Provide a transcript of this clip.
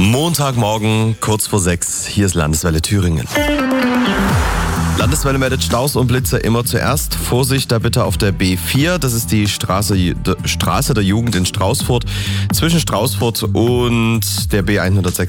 Montagmorgen, kurz vor 6, hier ist Landeswelle Thüringen. Landeswelle meldet Staus und Blitze immer zuerst. Vorsicht da bitte auf der B4, das ist die Straße der Jugend in Straußfurt. Zwischen Straußfurt und der B106